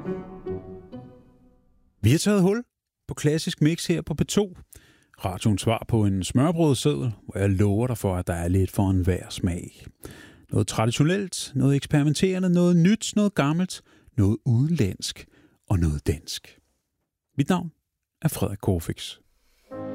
Vi har taget hul på Klassisk Mix her på P2. Radioens svar på en smørbrødseddel, hvor jeg lover dig for, at der er lidt for enhver smag. Noget traditionelt, noget eksperimenterende, noget nyt, noget gammelt, noget udenlandsk og noget dansk. Mit navn er Frederik Corfix.